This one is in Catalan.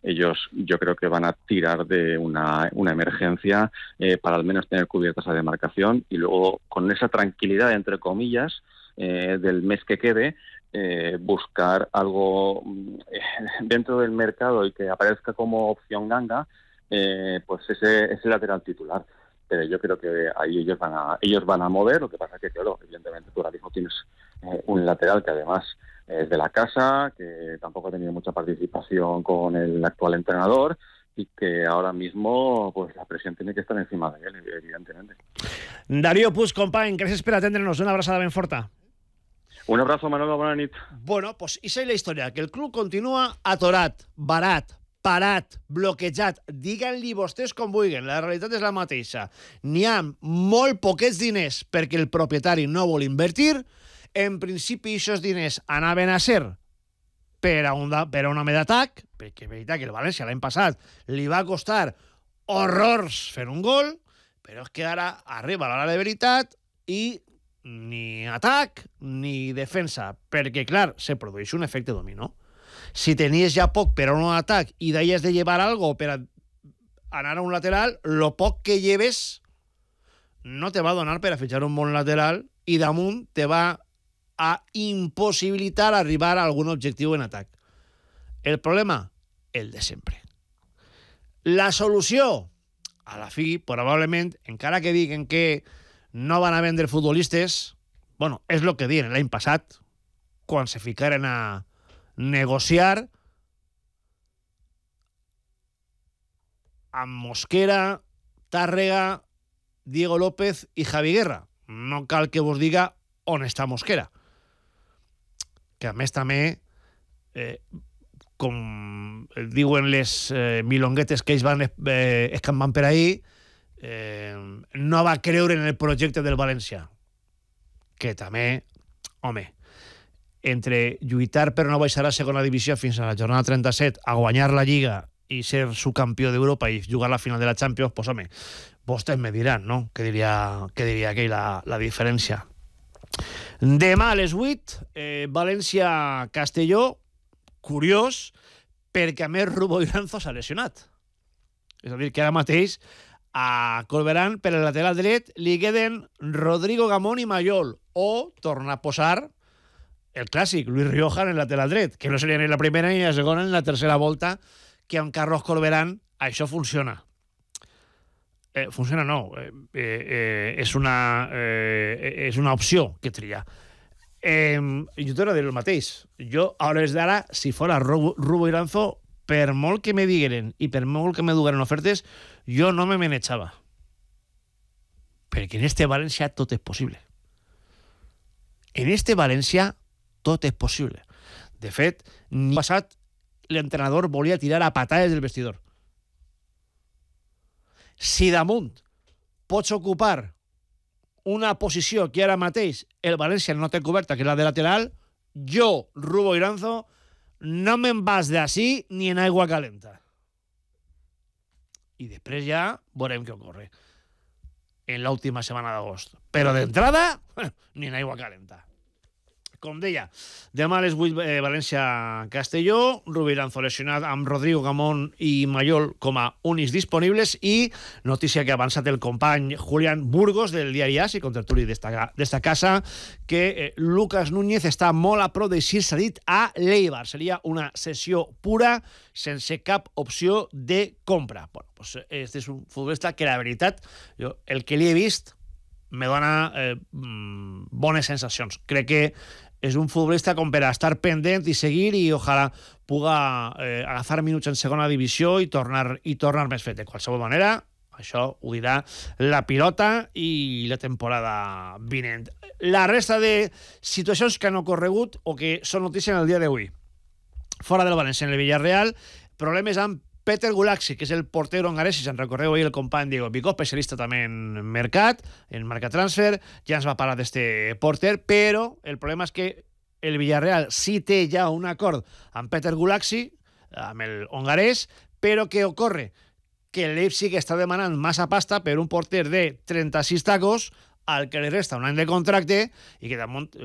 ellos yo creo que van a tirar de una emergencia para al menos tener cubierta esa demarcación y luego con esa tranquilidad, entre comillas, del mes que quede, buscar algo dentro del mercado y que aparezca como opción ganga, pues ese lateral titular. Pero yo creo que ahí ellos van a mover. Lo que pasa es que, claro, evidentemente tú ahora mismo tienes un lateral que además es de la casa, que tampoco ha tenido mucha participación con el actual entrenador y que ahora mismo pues la presión tiene que estar encima de él, evidentemente. Darío Puig, company, gràcies per atendre'ns. Una abraçada ben forta. Un abrazo, Manolo, bona nit. Bueno, pues esa és la història, que el club continua atorat, barat, parat, bloquejat. Diguen-li vostès com vulguin, la realitat és la mateixa. N'hi ha molt poquets diners perquè el propietari no vol invertir. En principi, aquests diners anaven a ser per a un home d'atac, perquè és veritat que el València l'any passat li va costar horrors fer un gol, però és que ara arriba l'hora de veritat i ni atac ni defensa, perquè, clar, se produeix un efecte dominó. Si tenies ja poc per a un atac i d'ahí has de llevar algo per a anar a un lateral, lo poc que lleves no te va a donar per a fitxar un bon lateral i damunt te va a impossibilitar arribar a algun objectiu en atac. El problema? El de sempre. La solució? A la fi, probablement, encara que diguen que no van a vendre futbolistes, bueno, és el que diuen l'any passat, quan se ficaren a negociar amb Mosquera, Tàrrega, Diego López i Javi Guerra. No cal que vos diga on està Mosquera. Que a més també, com diuen les milonguetes que ells van escampant per ahí, no va creure en el projecte del València, que també, home, entre lluitar per no baixar a segona divisió fins a la jornada 37, a guanyar la Lliga i ser subcampió d'Europa i jugar la final de la Champions, pues home, vostès me diran, no? Què diria aquell la diferència. Demà a les 8, València-Castelló, curiós, perquè a més Rubo Iranzo s'ha lesionat. És a dir, que ara mateix a Corberán, per el lateral dret, li queden Rodrigo Gamón i Mayol, o tornar a posar el clàssic, Luis Rioja en el lateral dret, que no seria ni la primera ni la segona ni la tercera volta que amb Carlos Corberán això funciona. Funciona no, és una opció que tria. Jo t'ho he de dir el mateix. Jo, a hores d'ara, si fora Rubo Iranzo, per molt que me digueren i per molt que me dugueren ofertes, jo no me menechava. Perquè en este València tot és possible. En este València tot és possible. De fet, ni passat l'entrenador volia tirar a patades del vestidor. Si damunt pots ocupar una posició que ara mateix el València no té coberta, que és la de lateral, jo, Rubo Iranzo, no me'n vas d'ací ni en aigua calenta. I després ja veurem què ocorre en l'última setmana d'agost. Però d'entrada, ni en aigua calenta. Com deia, demà a les 8 València-Castelló, Rubo Iranzo lesionat amb Rodrigo Gamón i Mayol com a únics disponibles i notícia que ha avançat el company Julián Burgos del diari AS i contertuli d'esta casa que Lucas Núñez està molt a prop d'eixir-se dit a l'Eibar. Seria una sessió pura sense cap opció de compra. Bueno, pues este és un futbolista que la veritat, jo el que li he vist me dona bones sensacions. Crec que és un futbolista com per a estar pendent i seguir i ojalà puga agafar minuts en segona divisió i tornar més fet. De qualsevol manera, això ho dirà la pilota i la temporada vinent. La resta de situacions que han ocorregut o que són notícia en el dia d'avui. Fora del València, en el Villarreal, problemes amb Peter Gulaxi, que és el porter hongarès, si se'n recordeu ahir el company Diego Picó, especialista també en mercat, en marca transfer, ja ens va parlar d'este porter, però el problema és que el Villarreal sí té ja un acord amb Peter Gulaxi, amb el hongarès, però què ocorre? Que el Leipzig està demanant massa pasta per un porter de 36 tacos al que li resta un any de contracte i que damunt